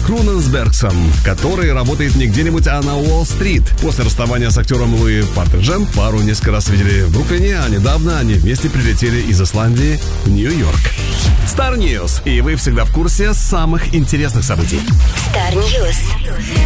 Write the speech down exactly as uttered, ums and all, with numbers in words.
Круненсбергсом, который работает не где-нибудь, а на Уолл-стрит. После расставания с актером Луи Партриджем пару несколько раз видели в Бруклине, а недавно они вместе прилетели из Исландии в Нью-Йорк. Star News. И вы всегда в курсе самых интересных событий. Star News.